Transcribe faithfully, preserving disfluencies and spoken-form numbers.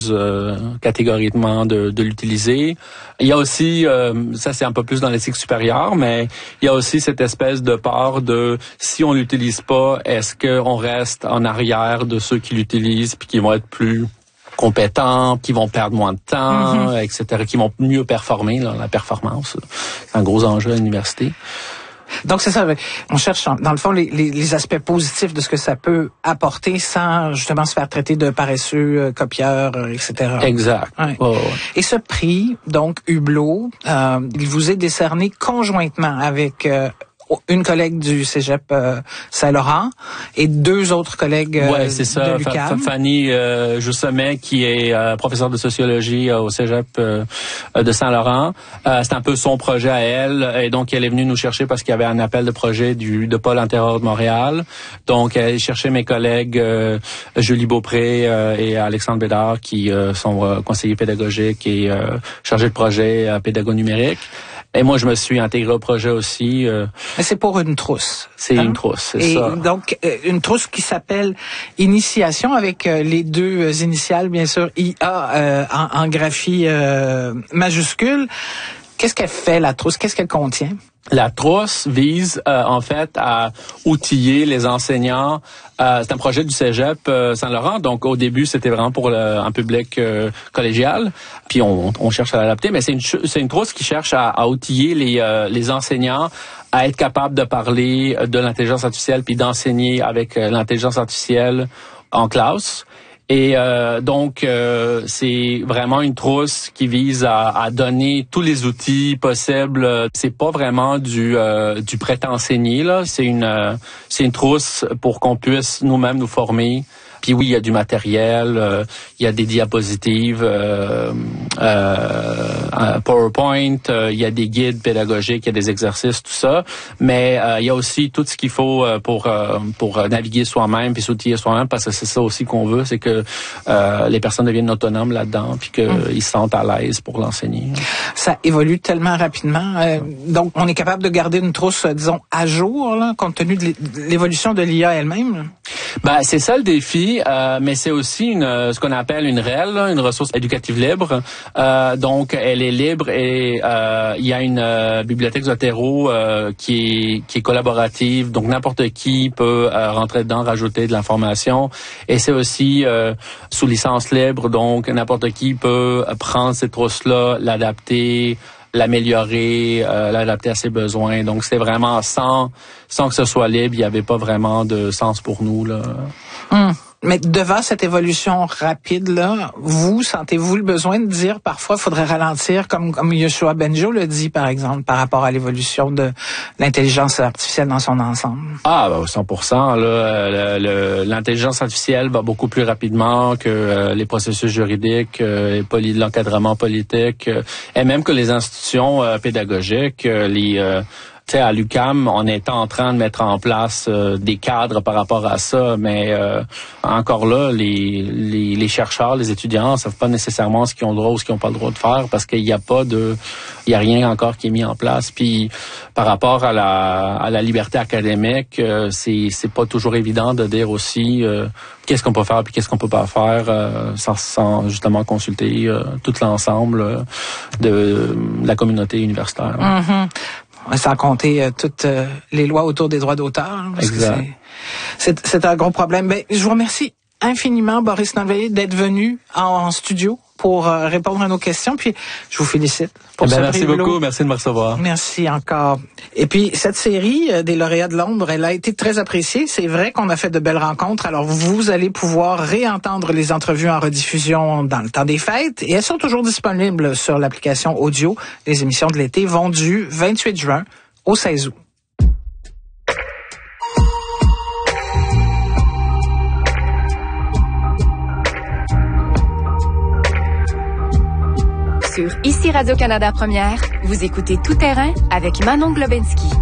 Euh, catégoriquement de, de l'utiliser. Il y a aussi, euh, ça c'est un peu plus dans l'éthique supérieure, mais il y a aussi cette espèce de part de si on l'utilise pas, est-ce qu'on reste en arrière de ceux qui l'utilisent puis qui vont être plus compétents, qui vont perdre moins de temps, mm-hmm. et cetera, qui vont mieux performer, là, la performance. C'est un gros enjeu à l'université. Donc c'est ça, on cherche dans le fond les, les, les aspects positifs de ce que ça peut apporter sans justement se faire traiter de paresseux, euh, copieur, euh, et cetera. Exact. Ouais. Oh, ouais. Et ce prix, donc Hublot, euh, il vous est décerné conjointement avec euh, une collègue du Cégep euh, Saint-Laurent et deux autres collègues euh, ouais, c'est ça, de l'U Q A M. Fanny euh, Joussemet, qui est euh, professeure de sociologie euh, au Cégep euh, de Saint-Laurent. Euh, c'est un peu son projet à elle, et donc elle est venue nous chercher parce qu'il y avait un appel de projet du de Pôle antérieur de Montréal. Donc elle cherchait mes collègues euh, Julie Beaupré euh, et Alexandre Bédard, qui euh, sont euh, conseillers pédagogiques et euh, chargés de projet euh, pédago numérique. Et moi, je me suis intégré au projet aussi. Euh, Mais c'est pour une trousse. C'est hein? une trousse, c'est Et ça. donc, euh, une trousse qui s'appelle Initiation, avec euh, les deux euh, initiales, bien sûr, I A euh, en, en graphie euh, majuscule. Qu'est-ce qu'elle fait, la trousse? Qu'est-ce qu'elle contient? La trousse vise euh, en fait à outiller les enseignants. Euh, c'est un projet du Cégep euh, Saint-Laurent, donc au début c'était vraiment pour le, un public euh, collégial. Puis on, on cherche à l'adapter, mais c'est une c'est une trousse qui cherche à, à outiller les euh, les enseignants à être capables de parler de l'intelligence artificielle puis d'enseigner avec euh, l'intelligence artificielle en classe. Et euh, donc, euh, c'est vraiment une trousse qui vise à, à donner tous les outils possibles. C'est pas vraiment du euh, du prêt-enseigner, là. C'est une euh, c'est une trousse pour qu'on puisse nous-mêmes nous former. Puis oui, il y a du matériel, euh, il y a des diapositives, euh, euh, PowerPoint, euh, il y a des guides pédagogiques, il y a des exercices, tout ça. Mais euh, il y a aussi tout ce qu'il faut pour euh, pour naviguer soi-même puis s'outiller soi-même, parce que c'est ça aussi qu'on veut, c'est que euh, les personnes deviennent autonomes là-dedans puis qu'ils mmh. se sentent à l'aise pour l'enseigner. Ça évolue tellement rapidement. Euh, donc, on est capable de garder une trousse, disons, à jour, là, compte tenu de l'évolution de l'I A elle-même, là? Ben, c'est ça le défi, euh, mais c'est aussi une, ce qu'on appelle une R E L, une ressource éducative libre. Euh, donc, elle est libre et euh, il y a une euh, bibliothèque Zotero euh, qui est qui est collaborative. Donc, n'importe qui peut euh, rentrer dedans, rajouter de l'information. Et c'est aussi euh, sous licence libre, donc n'importe qui peut prendre cette trousse-là, l'adapter, l'améliorer, euh, l'adapter à ses besoins. Donc, c'est vraiment sans sans que ce soit libre, il n'y avait pas vraiment de sens pour nous, là. Hum. Mais devant cette évolution rapide-là, vous, sentez-vous le besoin de dire parfois il faudrait ralentir, comme, comme Yoshua Bengio le dit, par exemple, par rapport à l'évolution de l'intelligence artificielle dans son ensemble? Ah, ben, cent pour cent. Là, le, le, l'intelligence artificielle va beaucoup plus rapidement que euh, les processus juridiques, euh, et l'encadrement politique, euh, et même que les institutions euh, pédagogiques, euh, les... Euh, Tu sais, à l'U Q A M, on est en train de mettre en place euh, des cadres par rapport à ça, mais euh, encore là, les, les, les chercheurs, les étudiants ne savent pas nécessairement ce qu'ils ont le droit ou ce qu'ils n'ont pas le droit de faire, parce qu'il n'y a pas de, il y a rien encore qui est mis en place. Puis par rapport à la, à la liberté académique, euh, c'est, c'est pas toujours évident de dire aussi euh, qu'est-ce qu'on peut faire puis qu'est-ce qu'on peut pas faire euh, sans, sans justement consulter euh, tout l'ensemble euh, de, de la communauté universitaire. Mm-hmm. Sans compter euh, toutes euh, les lois autour des droits d'auteur. Hein, parce exact. Que c'est, c'est, c'est un gros problème. Ben, je vous remercie infiniment, Boris Nolveillé, d'être venu en, en studio pour euh, répondre à nos questions. Puis, je vous félicite pour ben, ce merci prix beaucoup. Merci de me recevoir. Merci encore. Et puis, cette série euh, des lauréats de l'ombre, elle a été très appréciée. C'est vrai qu'on a fait de belles rencontres. Alors, vous allez pouvoir réentendre les entrevues en rediffusion dans le temps des fêtes. Et elles sont toujours disponibles sur l'application audio. Les émissions de l'été vont du vingt-huit juin au seize août. Sur Ici Radio-Canada Première, vous écoutez Tout terrain avec Manon Globensky.